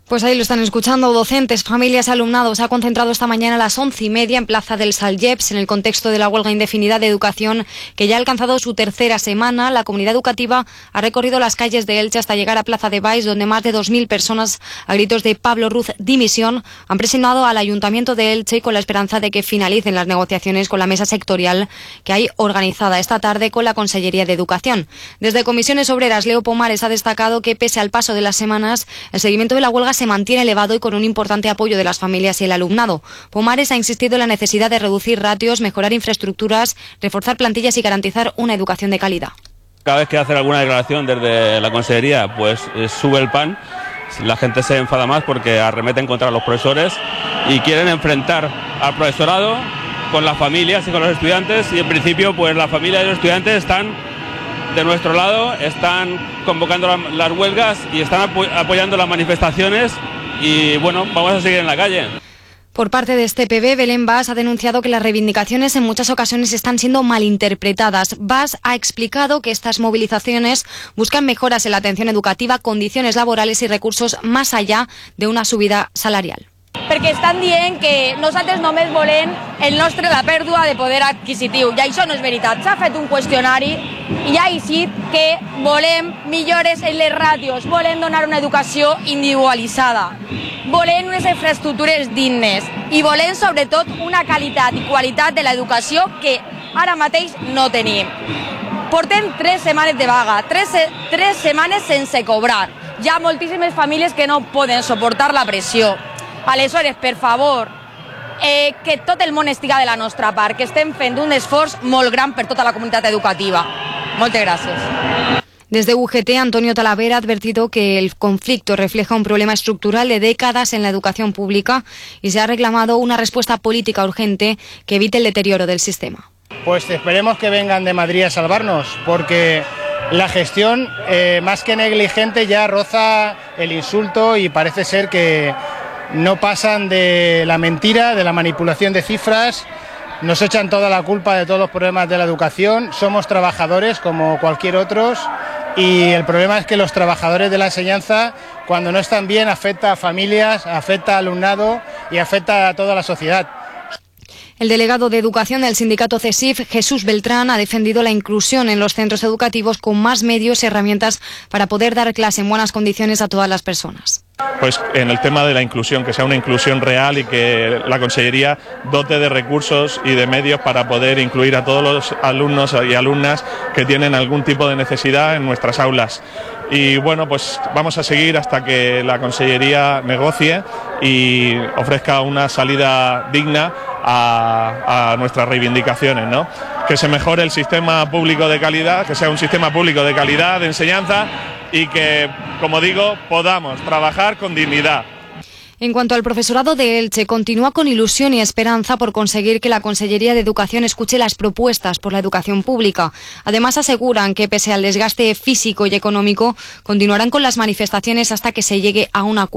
Pues ahí lo están escuchando. Docentes, familias y alumnados se ha concentrado esta mañana a las 11:30 en Plaza del Salgeps en el contexto de la huelga indefinida de educación que ya ha alcanzado su tercera semana. La comunidad educativa ha recorrido las calles de Elche hasta llegar a Plaza de Baix, donde más de 2.000 personas, a gritos de Pablo Ruz dimisión, han presionado al Ayuntamiento de Elche con la esperanza de que finalicen las negociaciones con la mesa sectorial que hay organizada esta tarde con la Consellería de Educación. Desde Comisiones Obreras, Leo Pomares ha destacado que pese al paso de las semanas, el seguimiento de la huelga se mantiene elevado y con un importante apoyo de las familias y el alumnado. Pomares ha insistido en la necesidad de reducir ratios, mejorar infraestructuras, reforzar plantillas y garantizar una educación de calidad. Cada vez que hacen alguna declaración desde la Consellería, pues sube el pan. La gente se enfada más porque arremeten contra los profesores y quieren enfrentar al profesorado con las familias y con los estudiantes, y en principio pues la familia y los estudiantes están de nuestro lado, están convocando las huelgas y están apoyando las manifestaciones, y bueno, vamos a seguir en la calle. Por parte de este PB, Belén Bas ha denunciado que las reivindicaciones en muchas ocasiones están siendo malinterpretadas. Bas ha explicado que estas movilizaciones buscan mejoras en la atención educativa, condiciones laborales y recursos más allá de una subida salarial. Perquè estan dient que nosaltres només volem la pèrdua de poder adquisitiu, i això no és veritat. S'ha fet un qüestionari i ha eixit que volem millores en les ràtios, volem donar una educació individualitzada, volem unes infraestructures dignes i volem sobretot una qualitat i qualitat de l'educació que ara mateix no tenim. Portem 3 setmanes de vaga, 3 setmanes sense cobrar. Hi ha moltíssimes famílies que no poden suportar la pressió. Aleshores, per favor, que tot el món estiga de la nostra part, que estem fent un esforç molt gran per tota la comunitat educativa. Moltes gràcies. Desde UGT, Antonio Talavera ha advertido que el conflicto refleja un problema estructural de décadas en la educación pública y se ha reclamado una respuesta política urgente que evite el deterioro del sistema. Pues esperemos que vengan de Madrid a salvarnos, porque la gestión, más que negligente, ya roza el insulto y parece ser que no pasan de la mentira, de la manipulación de cifras. Nos echan toda la culpa de todos los problemas de la educación. Somos trabajadores como cualquier otros, y el problema es que los trabajadores de la enseñanza, cuando no están bien, afecta a familias, afecta al alumnado y afecta a toda la sociedad. El delegado de Educación del sindicato CESIF, Jesús Beltrán, ha defendido la inclusión en los centros educativos con más medios y herramientas para poder dar clase en buenas condiciones a todas las personas. Pues en el tema de la inclusión, que sea una inclusión real y que la Consellería dote de recursos y de medios para poder incluir a todos los alumnos y alumnas que tienen algún tipo de necesidad en nuestras aulas. Y bueno, pues vamos a seguir hasta que la Consellería negocie y ofrezca una salida digna a nuestras reivindicaciones, ¿no? Que se mejore el sistema público de calidad, que sea un sistema público de calidad de enseñanza y que, como digo, podamos trabajar con dignidad. En cuanto al profesorado de Elche, continúa con ilusión y esperanza por conseguir que la Consellería de Educación escuche las propuestas por la educación pública. Además, aseguran que pese al desgaste físico y económico, continuarán con las manifestaciones hasta que se llegue a un acuerdo.